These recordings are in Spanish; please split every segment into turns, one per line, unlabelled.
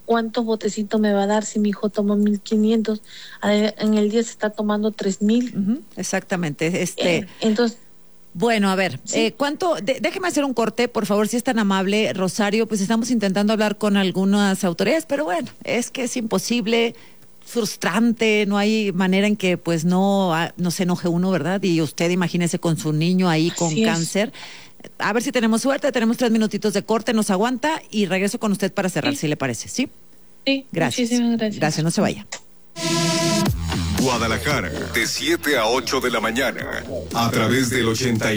cuánto botecito me va a dar si mi hijo toma 1,500, en el día se está tomando 3,000.
Uh-huh, exactamente.
Entonces,
bueno, a ver, ¿sí? Déjeme hacer un corte, por favor, si es tan amable, Rosario. Pues estamos intentando hablar con algunas autoridades, pero bueno, es que es imposible, frustrante, no hay manera en que pues no se enoje uno, ¿verdad? Y usted imagínese con su niño ahí con cáncer. A ver si tenemos suerte, tenemos 3 minutitos de corte, nos aguanta y regreso con usted para cerrar, si le parece, ¿sí?
Sí,
gracias.
Muchísimas gracias.
Gracias, no se vaya.
Guadalajara, de 7 a 8 de la mañana, a través del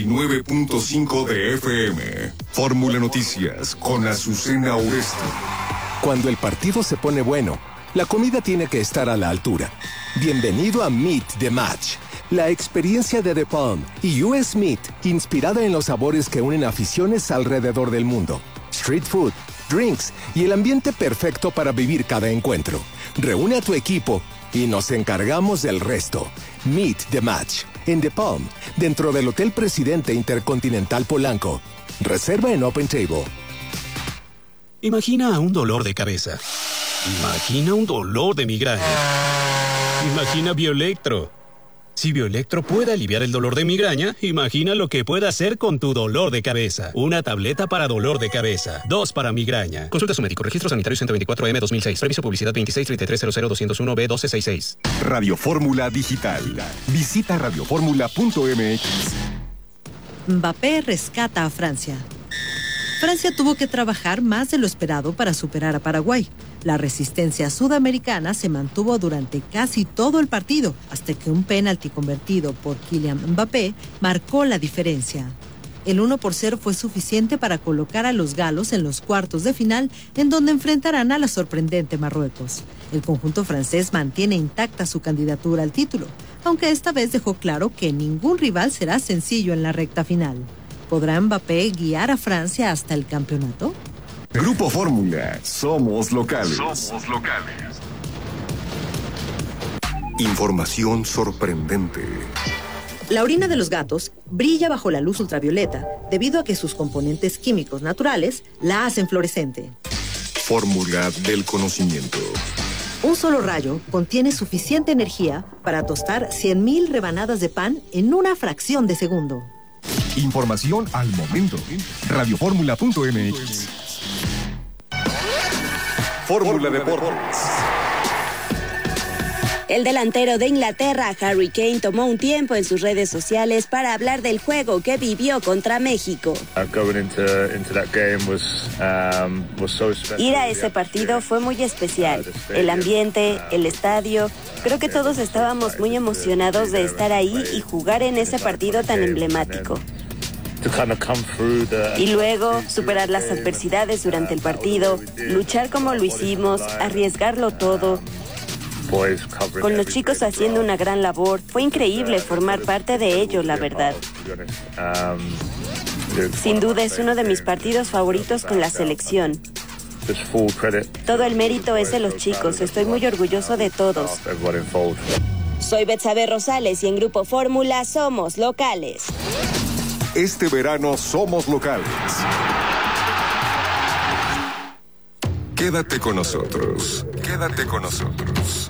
89.5 de FM. Fórmula Noticias con Azucena Oresti.
Cuando el partido se pone bueno, la comida tiene que estar a la altura. Bienvenido a Meet the Match, la experiencia de The Palm y US Meat, inspirada en los sabores que unen aficiones alrededor del mundo. Street food, drinks y el ambiente perfecto para vivir cada encuentro. Reúne a tu equipo y nos encargamos del resto. Meet the Match, en The Palm, dentro del Hotel Presidente Intercontinental Polanco. Reserva en Open Table.
Imagina un dolor de cabeza. Imagina un dolor de migraña. Imagina Bioelectro. Si Bioelectro puede aliviar el dolor de migraña, imagina lo que puede hacer con tu dolor de cabeza. Una tableta para dolor de cabeza, 2 para migraña. Consulta a su médico. Registro sanitario 124M 2006. Permiso publicidad 2633000201B1266.
Radio Fórmula Digital. Visita radioformula.mx.
Mbappé rescata a Francia. Francia tuvo que trabajar más de lo esperado para superar a Paraguay. La resistencia sudamericana se mantuvo durante casi todo el partido, hasta que un penalti convertido por Kylian Mbappé marcó la diferencia. El 1-0 fue suficiente para colocar a los galos en los cuartos de final, en donde enfrentarán a la sorprendente Marruecos. El conjunto francés mantiene intacta su candidatura al título, aunque esta vez dejó claro que ningún rival será sencillo en la recta final. ¿Podrá Mbappé guiar a Francia hasta el campeonato?
Grupo Fórmula, somos locales.
Somos locales.
Información sorprendente.
La orina de los gatos brilla bajo la luz ultravioleta debido a que sus componentes químicos naturales la hacen fluorescente.
Fórmula del conocimiento.
Un solo rayo contiene suficiente energía para tostar 100,000 rebanadas de pan en una fracción de segundo.
Información al momento. Radioformula.mx. Fórmula Deportes.
El delantero de Inglaterra, Harry Kane, tomó un tiempo en sus redes sociales para hablar del juego que vivió contra México. Ir a ese partido fue muy especial. El ambiente, el estadio, creo que todos estábamos muy emocionados de estar ahí y jugar en ese partido tan emblemático. Y luego, superar las adversidades durante el partido, luchar como lo hicimos, arriesgarlo todo. Con los chicos haciendo una gran labor, fue increíble formar parte de ello, la verdad. Sin duda es uno de mis partidos favoritos con la selección. Todo el mérito es de los chicos, estoy muy orgulloso de todos. Soy Betsabe Rosales y en Grupo Fórmula somos locales.
Este verano somos locales. Quédate con nosotros. Quédate con nosotros.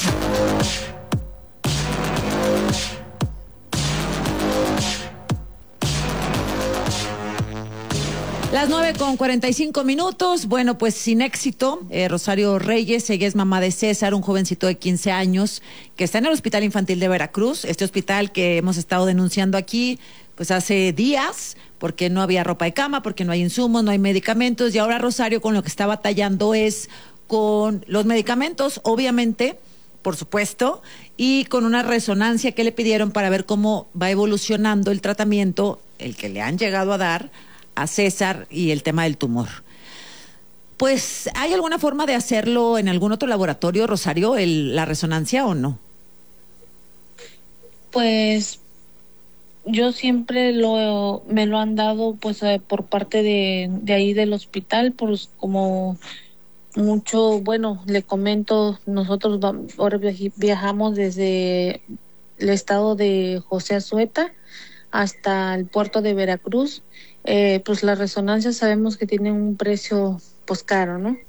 Las 9:45. Bueno, pues sin éxito, Rosario Reyes, ella es mamá de César, un jovencito de 15 años que está en el Hospital Infantil de Veracruz, este hospital que hemos estado denunciando aquí pues hace días, porque no había ropa de cama, porque no hay insumos, no hay medicamentos, y ahora Rosario con lo que está batallando es con los medicamentos, obviamente, por supuesto, y con una resonancia que le pidieron para ver cómo va evolucionando el tratamiento, el que le han llegado a dar a César y el tema del tumor. Pues, ¿hay alguna forma de hacerlo en algún otro laboratorio, Rosario, la resonancia o no?
Pues yo siempre me lo han dado pues por parte de ahí del hospital, pues como mucho, bueno, le comento, nosotros ahora viajamos desde el estado de José Azueta hasta el puerto de Veracruz, pues las resonancias sabemos que tienen un precio pues caro, ¿no?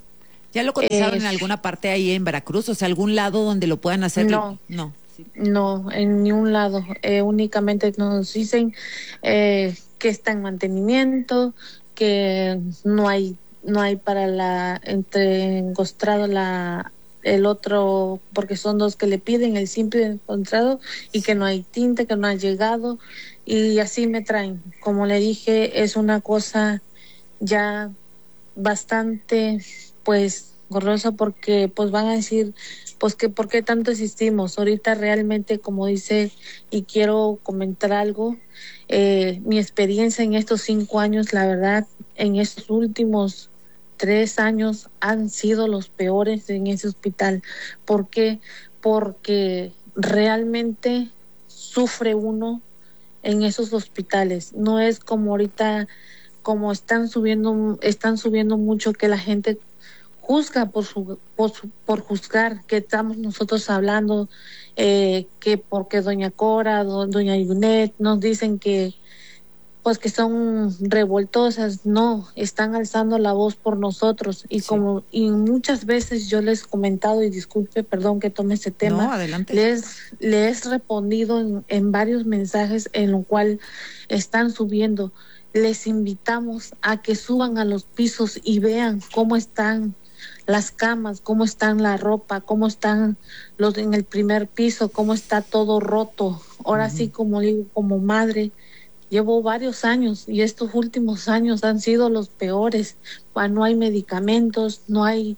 ¿Ya lo cotizaron en alguna parte ahí en Veracruz? O sea, algún lado donde lo puedan hacer.
No.
No. Sí.
No, en ningún lado. Únicamente nos dicen que está en mantenimiento, que no hay para la encostrado el otro, porque son dos que le piden el simple encontrado, y que no hay tinta, que no ha llegado, y así me traen. Como le dije, es una cosa ya bastante, pues, gorrosa, porque pues van a decir, pues, que por qué tanto insistimos. Ahorita realmente, como dice, y quiero comentar algo, mi experiencia en estos 5 años, la verdad, en estos últimos 3 años han sido los peores en ese hospital. ¿Por qué? Porque realmente sufre uno en esos hospitales. No es como ahorita, como están subiendo mucho, que la gente juzga por juzgar, que estamos nosotros hablando, que porque doña Cora, doña Yunet nos dicen que pues que son revoltosas. No, están alzando la voz por nosotros, y
Sí.
y muchas veces yo les he comentado, y disculpe, perdón que tome ese tema.
No, adelante.
Les he respondido en varios mensajes en lo cual están subiendo. Les invitamos a que suban a los pisos y vean cómo están las camas, cómo están la ropa, cómo están los en el primer piso, cómo está todo roto. Ahora sí, como digo, como madre, llevo varios años, y estos últimos años han sido los peores. No hay medicamentos, no hay...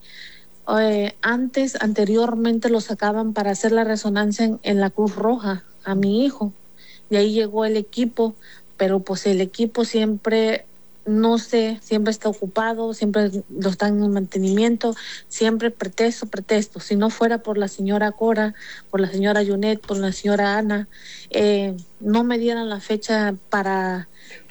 anteriormente lo sacaban para hacer la resonancia en la Cruz Roja a mi hijo, y ahí llegó el equipo, pero pues el equipo siempre, no sé, siempre está ocupado, siempre lo están en mantenimiento, siempre pretexto. Si no fuera por la señora Cora, por la señora Yunet, por la señora Ana, no me dieran la fecha para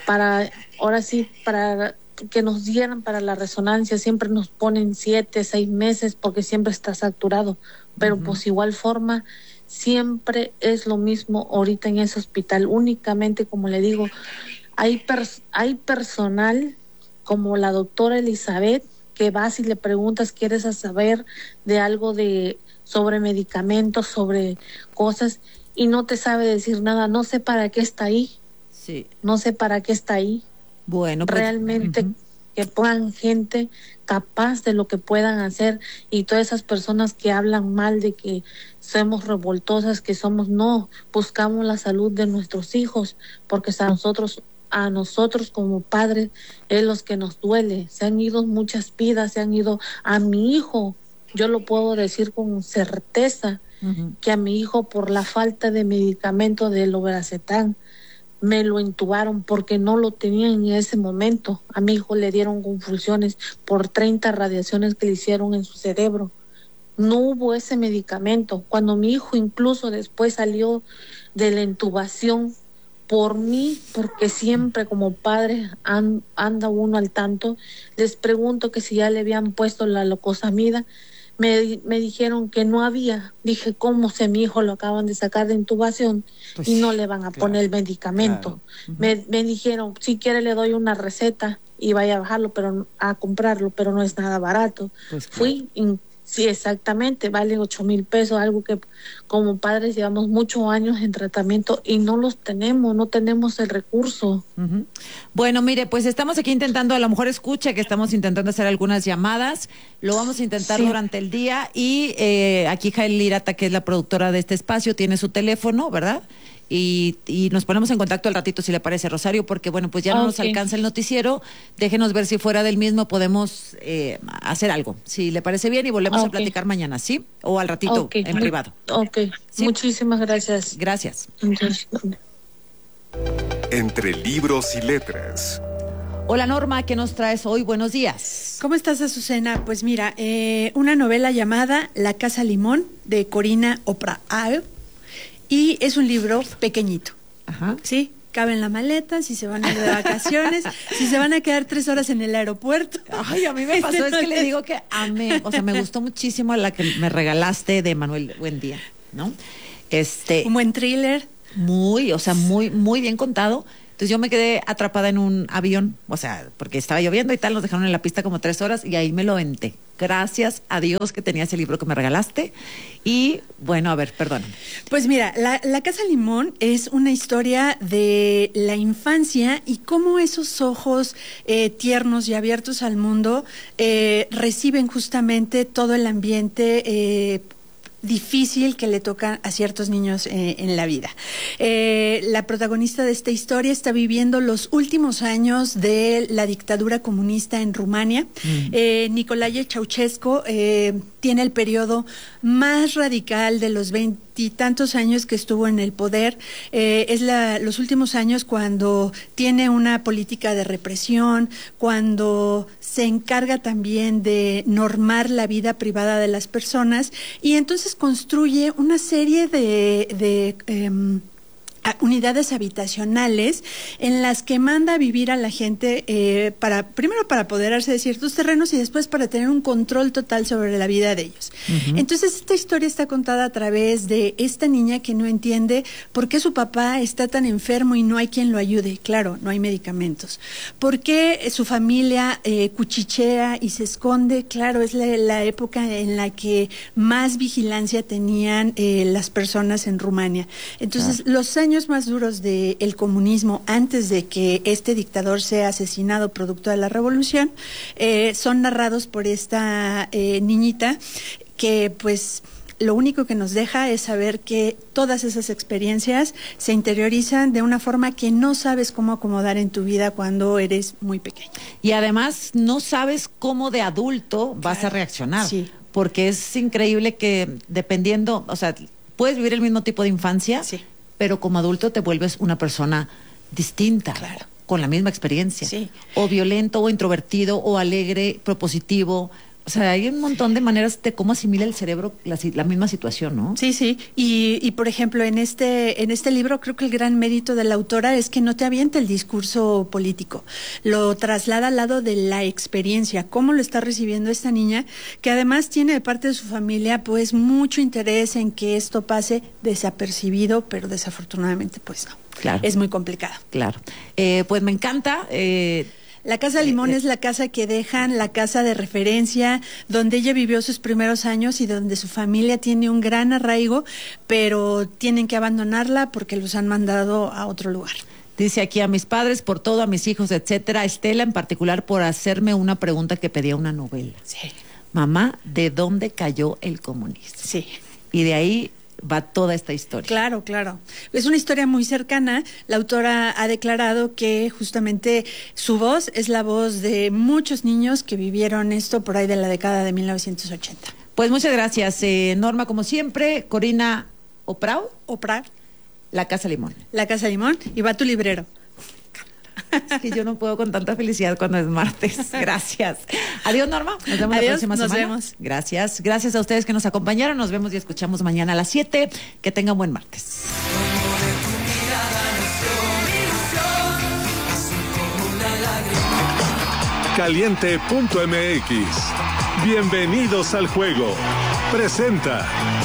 ahora sí, para que nos dieran para la resonancia. Siempre nos ponen 7, 6 meses, porque siempre está saturado, pero pues igual forma siempre es lo mismo ahorita en ese hospital. Únicamente, como le digo, hay personal como la doctora Elizabeth, que vas y le preguntas, quieres saber de algo sobre medicamentos, sobre cosas, y no te sabe decir nada. No sé para qué está ahí.
Sí.
No sé para qué está ahí.
Bueno, pues,
Realmente que pongan gente capaz de lo que puedan hacer, y todas esas personas que hablan mal de que somos revoltosas, que somos, no, buscamos la salud de nuestros hijos, porque a nosotros como padres es los que nos duele. Se han ido muchas vidas, se han ido. A mi hijo, yo lo puedo decir con certeza, que a mi hijo, por la falta de medicamento del Lorazepam, me lo intubaron porque no lo tenían en ese momento. A mi hijo le dieron convulsiones por 30 radiaciones que le hicieron en su cerebro. No hubo ese medicamento. Cuando mi hijo incluso después salió de la intubación, por mí, porque siempre como padre anda uno al tanto, les pregunto que si ya le habían puesto la locosamida. Me dijeron que no había. Dije, ¿cómo si mi hijo lo acaban de sacar de intubación
pues,
y no le van a poner el medicamento? Claro. Me dijeron, si quiere le doy una receta y vaya a bajarlo, pero a comprarlo, pero no es nada barato. Pues, claro. Fui, sí, exactamente, vale 8,000 pesos, algo que como padres llevamos muchos años en tratamiento y no tenemos el recurso.
Bueno, mire, pues estamos aquí intentando, a lo mejor escucha que estamos intentando hacer algunas llamadas, lo vamos a intentar durante el día, y aquí Jael Lirata, que es la productora de este espacio, tiene su teléfono, ¿verdad? Y nos ponemos en contacto al ratito, si le parece, Rosario, porque bueno, pues ya no nos alcanza el noticiero. Déjenos ver si fuera del mismo podemos hacer algo, si le parece bien, y volvemos a platicar mañana, ¿sí? O al ratito, en privado.
¿Sí? Muchísimas gracias.
Gracias.
Entre libros y letras.
Hola, Norma, ¿qué nos traes hoy? Buenos días.
¿Cómo estás, Azucena? Pues mira, una novela llamada La Casa Limón, de Corina Oprah. Y es un libro pequeñito. Ajá. ¿Sí? Cabe en la maleta, si se van a ir de vacaciones, si se van a quedar 3 horas en el aeropuerto.
Ay, a mí me pasó, es que le digo que amé, o sea, me gustó muchísimo la que me regalaste de Manuel Buendía, ¿no?
Un buen thriller.
Muy, o sea, muy bien contado. Entonces yo me quedé atrapada en un avión, o sea, porque estaba lloviendo y tal, nos dejaron en la pista como 3 horas y ahí me lo aventé. Gracias a Dios que tenía ese libro que me regalaste. Y bueno, a ver, perdón.
Pues mira, la Casa Limón es una historia de la infancia y cómo esos ojos tiernos y abiertos al mundo reciben justamente todo el ambiente difícil que le toca a ciertos niños en la vida. La protagonista de esta historia está viviendo los últimos años de la dictadura comunista en Rumania. Nicolae Ceausescu tiene el periodo más radical de los 20 años que estuvo en el poder. Es los últimos años cuando tiene una política de represión, cuando se encarga también de normar la vida privada de las personas y entonces construye una serie de unidades habitacionales en las que manda a vivir a la gente primero para apoderarse de ciertos terrenos y después para tener un control total sobre la vida de ellos. Entonces esta historia está contada a través de esta niña que no entiende por qué su papá está tan enfermo y no hay quien lo ayude. Claro, no hay medicamentos. ¿Por qué su familia cuchichea y se esconde? Claro, es la época en la que más vigilancia tenían las personas en Rumania. Entonces los años más duros del comunismo, antes de que este dictador sea asesinado producto de la revolución, son narrados por esta niñita que pues lo único que nos deja es saber que todas esas experiencias se interiorizan de una forma que no sabes cómo acomodar en tu vida cuando eres muy pequeño.
Y además no sabes cómo de adulto vas a reaccionar, porque es increíble que dependiendo, o sea, puedes vivir el mismo tipo de infancia, pero como adulto te vuelves una persona distinta, con la misma experiencia, o violento, o introvertido, o alegre, propositivo. O sea, hay un montón de maneras de cómo asimila el cerebro la misma situación, ¿no?
Sí, sí. Y por ejemplo, en este libro creo que el gran mérito de la autora es que no te avienta el discurso político. Lo traslada al lado de la experiencia, cómo lo está recibiendo esta niña, que además tiene de parte de su familia pues mucho interés en que esto pase desapercibido, pero desafortunadamente pues no.
Claro.
Es muy complicado.
Claro. Pues me encanta.
La Casa Limón es la casa que dejan, la casa de referencia, donde ella vivió sus primeros años y donde su familia tiene un gran arraigo, pero tienen que abandonarla porque los han mandado a otro lugar.
Dice aquí: a mis padres por todo, a mis hijos, etcétera. Estela en particular por hacerme una pregunta que pedía una novela.
Sí.
Mamá, ¿de dónde cayó el comunismo?
Sí.
Y de ahí va toda esta historia.
Claro, claro. Es una historia muy cercana. La autora ha declarado que justamente su voz es la voz de muchos niños que vivieron esto por ahí de la década de 1980.
Pues muchas gracias, Norma, como siempre. Corina Oprah. La Casa Limón.
La Casa Limón, y va tu librero.
Es que yo no puedo con tanta felicidad cuando es martes. Gracias. Adiós, Norma. Nos vemos la próxima semana.
Nos vemos.
Gracias. Gracias a ustedes que nos acompañaron. Nos vemos y escuchamos mañana a las 7. Que tengan buen martes.
Caliente.mx. Bienvenidos al juego. Presenta.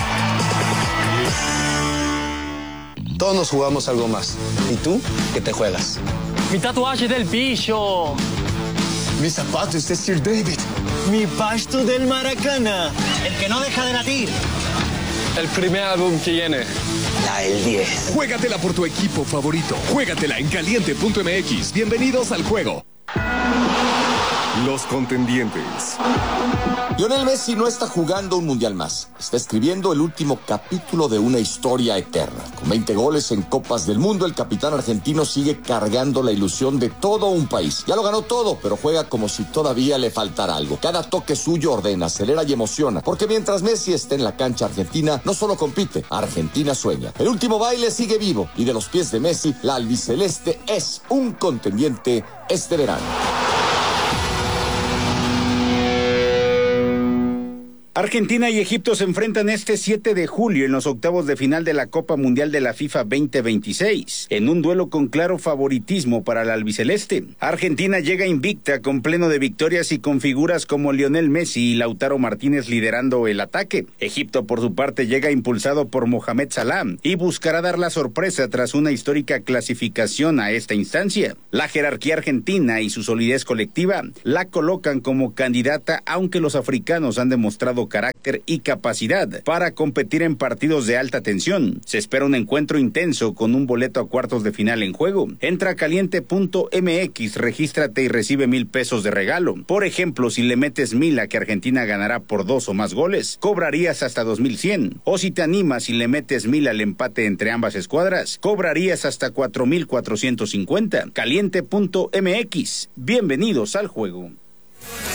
Todos nos jugamos algo más. ¿Y tú? ¿Qué te juegas?
Mi tatuaje del pillo.
Mis zapatos de Sir David.
Mi pasto del Maracana. El que no deja de latir.
El primer álbum que viene.
La del 10.
Juégatela por tu equipo favorito. Juégatela en caliente.mx. Bienvenidos al juego. Los contendientes.
Lionel Messi no está jugando un mundial más. Está escribiendo el último capítulo de una historia eterna. Con 20 goles en Copas del Mundo, el capitán argentino sigue cargando la ilusión de todo un país. Ya lo ganó todo, pero juega como si todavía le faltara algo. Cada toque suyo ordena, acelera y emociona. Porque mientras Messi esté en la cancha argentina, no solo compite, Argentina sueña. El último baile sigue vivo y de los pies de Messi, la albiceleste es un contendiente este verano.
Argentina y Egipto se enfrentan este 7 de julio en los octavos de final de la Copa Mundial de la FIFA 2026, en un duelo con claro favoritismo para la albiceleste. Argentina llega invicta con pleno de victorias y con figuras como Lionel Messi y Lautaro Martínez liderando el ataque. Egipto, por su parte, llega impulsado por Mohamed Salah y buscará dar la sorpresa tras una histórica clasificación a esta instancia. La jerarquía argentina y su solidez colectiva la colocan como candidata, aunque los africanos han demostrado carácter y capacidad para competir en partidos de alta tensión. Se espera un encuentro intenso con un boleto a cuartos de final en juego. Entra a caliente.mx, regístrate y recibe $1,000 de regalo. Por ejemplo, si le metes 1,000 a que Argentina ganará por 2 o más goles, cobrarías hasta 2,100. O si te animas y le metes 1,000 al empate entre ambas escuadras, cobrarías hasta 4,450. Caliente.mx. Bienvenidos al juego.